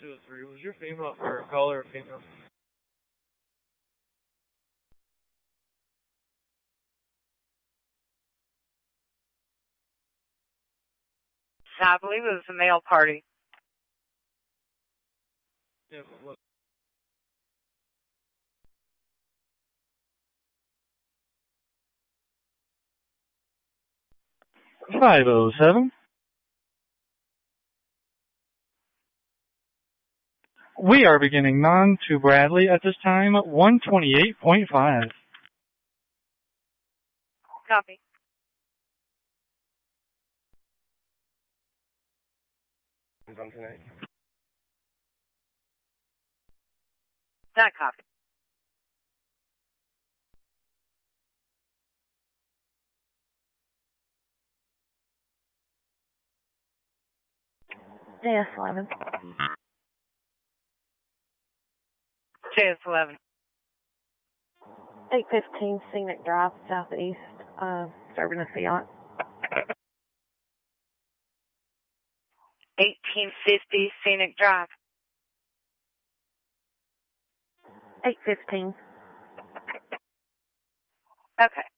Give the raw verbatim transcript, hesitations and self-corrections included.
two oh three. Was your female or caller or female? I believe it was a male party. Yeah, look. five oh seven. We are beginning non to Bradley at this time, one twenty-eight point five. Copy. On tonight. That copy. J S eleven. J S eleven. eight fifteen Scenic Drive, Southeast, uh, serving a Fiat. eighteen fifty Scenic Drive. eight fifteen. Okay.